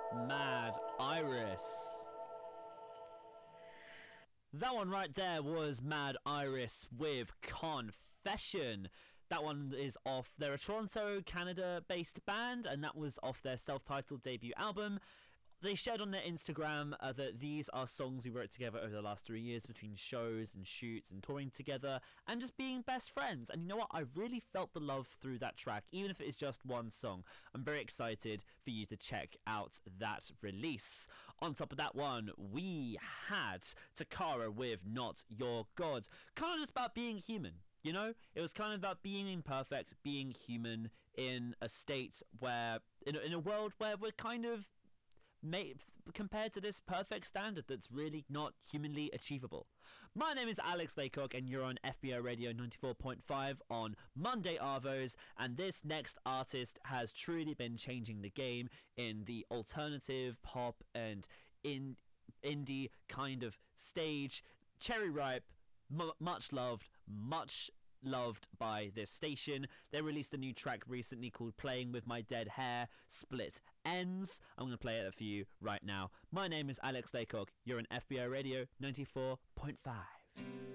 Mad Iris. That one right there was Mad Iris with Confession. That one is off. They're a Toronto, Canada-based band, and that was off their self-titled debut album. They shared on their Instagram that these are songs we wrote together over the last 3 years between shows and shoots and touring together and just being best friends. And you know what? I really felt the love through that track, even if it is just one song. I'm very excited for you to check out that release. On top of that one, we had Takara with Not Your God. Kind of just about being human. You know, it was kind of about being imperfect, being human in a state where, in a world where we're kind of compared to this perfect standard that's really not humanly achievable. My name is Alex Laycock and you're on FBO Radio 94.5 on Monday Arvos, and this next artist has truly been changing the game in the alternative pop and indie kind of stage. Cherry Ripe, much loved by this station. They released a new track recently called Playing With My Dead Hair, Split Ends. I'm going to play it for you right now. My name is Alex Laycock. You're on FBO Radio 94.5.